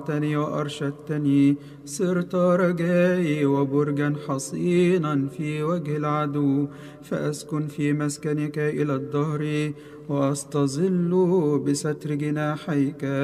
وأرشدتني، صرت رجائي وبرجا حصينا في وجه العدو، فأسكن في مسكنك إلى الدهر وأستظل بستر جناحيك.